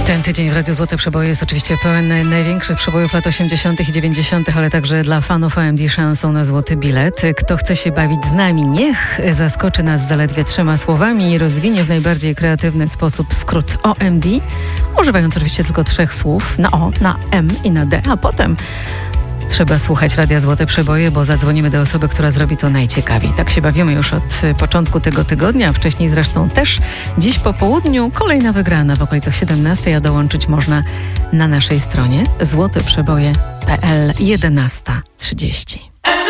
Ten tydzień w Radiu Złote Przeboje jest oczywiście pełen największych przebojów lat 80. i 90., ale także dla fanów OMD szansą na złoty bilet. Kto chce się bawić z nami, niech zaskoczy nas zaledwie 3 słowami i rozwinie w najbardziej kreatywny sposób skrót OMD, używając oczywiście tylko 3 słów na O, na M i na D, a potem trzeba słuchać Radia Złote Przeboje, bo zadzwonimy do osoby, która zrobi to najciekawiej. Tak się bawimy już od początku tego tygodnia, a wcześniej zresztą też. Dziś po południu kolejna wygrana w okolicach 17, a dołączyć można na naszej stronie złoteprzeboje.pl 11:30.